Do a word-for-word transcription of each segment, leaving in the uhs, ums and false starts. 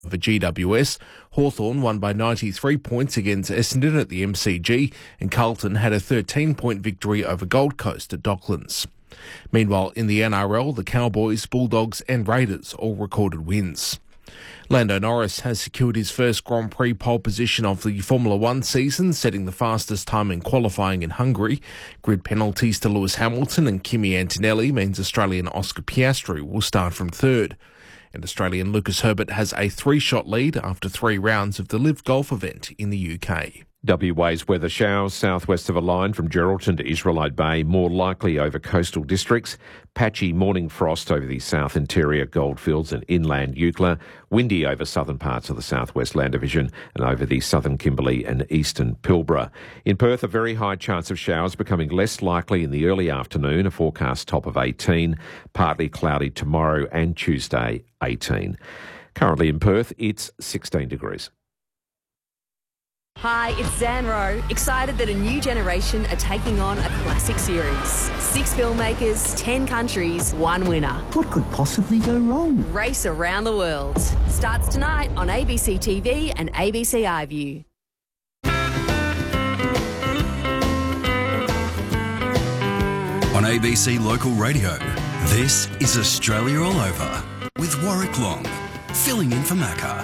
For G W S, Hawthorn won by ninety-three points against Essendon at the M C G, and Carlton had a thirteen-point victory over Gold Coast at Docklands. Meanwhile, in the N R L, the Cowboys, Bulldogs and Raiders all recorded wins. Lando Norris has secured his first Grand Prix pole position of the Formula One season, setting the fastest time in qualifying in Hungary. Grid penalties to Lewis Hamilton and Kimi Antonelli means Australian Oscar Piastri will start from third. And Australian Lucas Herbert has a three-shot lead after three rounds of the Live Golf event in the U K. W A's weather showers southwest of a line from Geraldton to Israelite Bay, more likely over coastal districts. Patchy morning frost over the south interior Goldfields and inland Eucla. Windy over southern parts of the southwest land division and over the southern Kimberley and eastern Pilbara. In Perth, a very high chance of showers becoming less likely in the early afternoon, a forecast top of eighteen. Partly cloudy tomorrow and Tuesday, eighteen. Currently in Perth, it's sixteen degrees. Hi, it's Zan Rowe, excited that a new generation are taking on a classic series. Six filmmakers, ten countries, one winner. What could possibly go wrong? Race around the world. Starts tonight on A B C T V and A B C iView. On A B C Local Radio, this is Australia All Over with Warwick Long, filling in for Macca.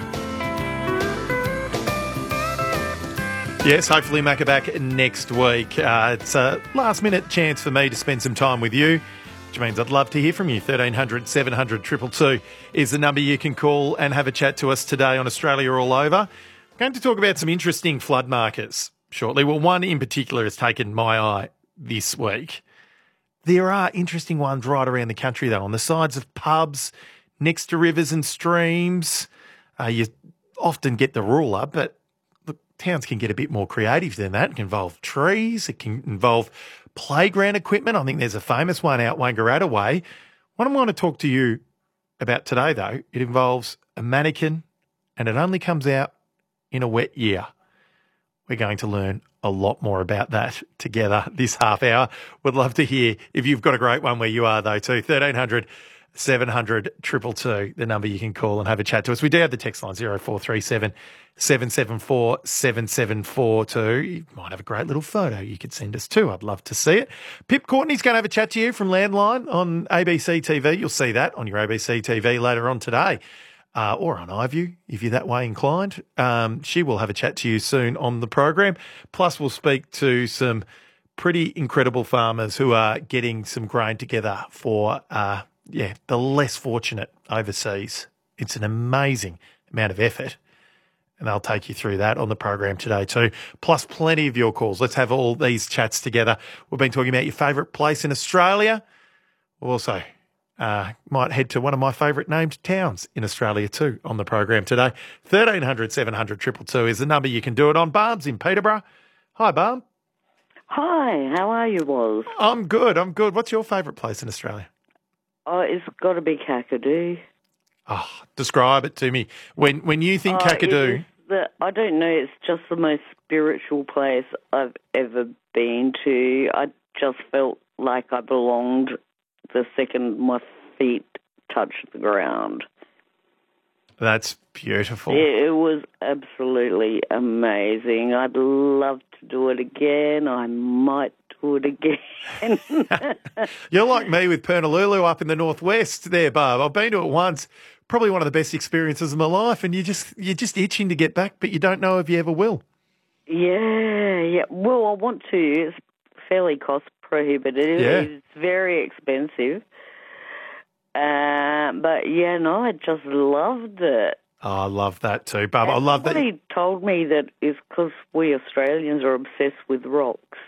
Yes, hopefully Macca back next week. Uh, it's a last-minute chance for me to spend some time with you, which means I'd love to hear from you. thirteen hundred, seven hundred, two two two is the number you can call and have a chat to us today on Australia All Over. I'm going to talk about some interesting flood markers shortly. Well, one in particular has taken my eye this week. There are interesting ones right around the country, though, on the sides of pubs, next to rivers and streams. Uh, you often get the ruler, but towns can get a bit more creative than that. It can involve trees. It can involve playground equipment. I think there's a famous one out Wangaratta Way. What I want to talk to you about today, though, it involves a mannequin and it only comes out in a wet year. We're going to learn a lot more about that together this half hour. Would love to hear if you've got a great one where you are, though, too. thirteen hundred, seven hundred, two two two, the number you can call and have a chat to us. We do have the text line, zero four three seven, seven seven four, seven seven four two. You might have a great little photo you could send us too. I'd love to see it. Pip Courtney's going to have a chat to you from Landline on A B C T V. You'll see that on your A B C T V later on today. Uh, or on iView, if you're that way inclined. Um, she will have a chat to you soon on the program. Plus, we'll speak to some pretty incredible farmers who are getting some grain together for uh, yeah, the less fortunate overseas. It's an amazing amount of effort, and they'll take you through that on the program today too. Plus plenty of your calls. Let's have all these chats together. We've been talking about your favourite place in Australia. We'll also uh, might head to one of my favourite named towns in Australia too on the program today. thirteen hundred, seven hundred, two two two is the number you can do it on. Barb's in Peterborough. Hi, Barb. Hi, how are you, Woz? I'm good, I'm good. What's your favourite place in Australia? Oh, it's got to be Kakadu. Oh, describe it to me. When when you think oh, Kakadu... The, I don't know, it's just the most spiritual place I've ever been to. I just felt like I belonged the second my feet touched the ground. That's beautiful. It, it was absolutely amazing. I'd love to do it again. I might do it again. You're like me with Pernalulu up in the northwest there, Barb. I've been to it once. Probably one of the best experiences of my life, and you just you're just itching to get back, but you don't know if you ever will. Yeah, yeah. Well, I want to. It's fairly cost prohibitive. Yeah. It's very expensive. Uh, but yeah, no, I just loved it. Oh, I love that too, Barb. I love that. Somebody told me that it's because we Australians are obsessed with rocks.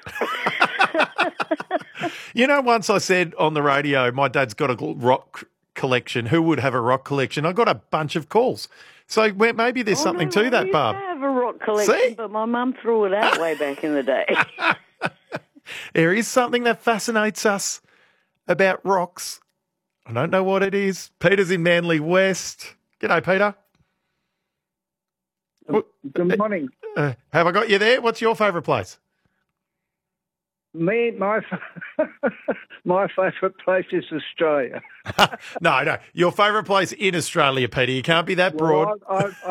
You know, once I said on the radio, my dad's got a rock collection. Who would have a rock collection? I got a bunch of calls. So well, maybe there's oh, something no, to that, I Barb. I have a rock collection, See? but my mum threw it out way back in the day. There is something that fascinates us about rocks. I don't know what it is. Peter's in Manly West. G'day, Peter. Good morning. Uh, have I got you there? What's your favourite place? Me, my, my favourite place is Australia. no, no. Your favourite place in Australia, Peter. You can't be that broad. Well, I, I,